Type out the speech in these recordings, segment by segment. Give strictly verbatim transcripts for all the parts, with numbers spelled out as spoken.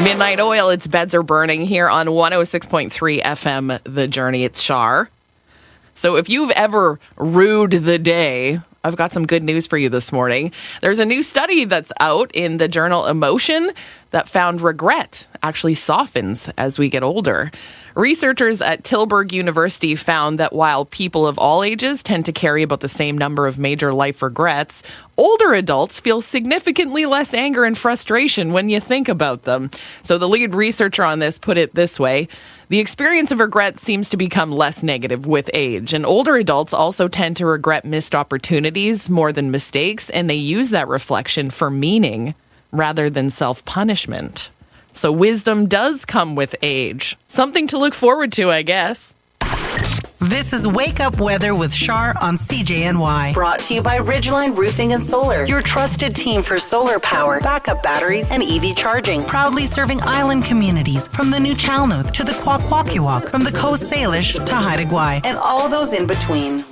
Midnight Oil, its beds are burning here on one oh six point three F M, The Journey. It's Shar. So if you've ever rued the day, I've got some good news for you this morning. There's a new study that's out in the journal Emotion that found regret actually softens as we get older. Researchers at Tilburg University found that while people of all ages tend to carry about the same number of major life regrets, older adults feel significantly less anger and frustration when you think about them. So the lead researcher on this put it this way: the experience of regret seems to become less negative with age, and older adults also tend to regret missed opportunities more than mistakes, and they use that reflection for meaning rather than self-punishment. So wisdom does come with age. Something to look forward to, I guess. This is Wake Up Weather with Shar on C J N Y. Brought to you by Ridgeline Roofing and Solar, your trusted team for solar power, backup batteries, and E V charging. Proudly serving island communities from the New Chalmouth to the Kwakwaka'wakw, from the Coast Salish to Haida Gwaii, and all those in between.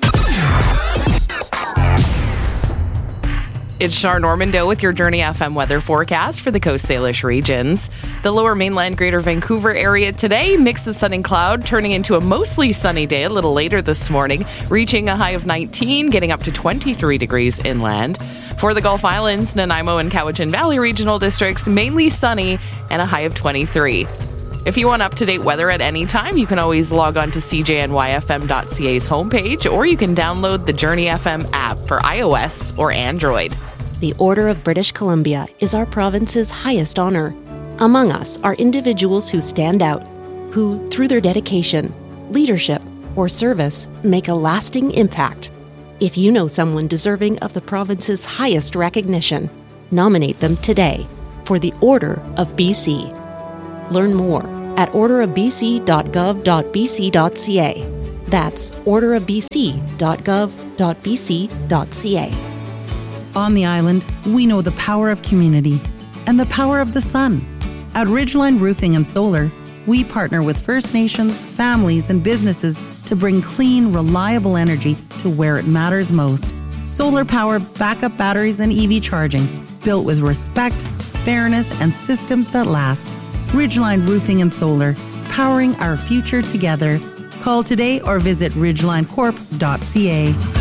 It's Shar Normando with your Journey F M weather forecast for the Coast Salish regions. The lower mainland Greater Vancouver area today, mix of sun and cloud, turning into a mostly sunny day a little later this morning, reaching a high of nineteen, getting up to twenty-three degrees inland. For the Gulf Islands, Nanaimo and Cowichan Valley regional districts, mainly sunny and a high of twenty-three. If you want up-to-date weather at any time, you can always log on to C J N Y F M dot C A's homepage, or you can download the Journey F M app for iOS or Android. The Order of British Columbia is our province's highest honor. Among us are individuals who stand out, who, through their dedication, leadership, or service, make a lasting impact. If you know someone deserving of the province's highest recognition, nominate them today for the Order of B C. Learn more at order of b c dot gov dot b c dot c a. That's order of b c dot gov dot b c dot c a. On the island, we know the power of community and the power of the sun. At Ridgeline Roofing and Solar, we partner with First Nations, families, and businesses to bring clean, reliable energy to where it matters most. Solar power, backup batteries, and E V charging, built with respect, fairness, and systems that last. Ridgeline Roofing and Solar, powering our future together. Call today or visit ridgeline corp dot c a.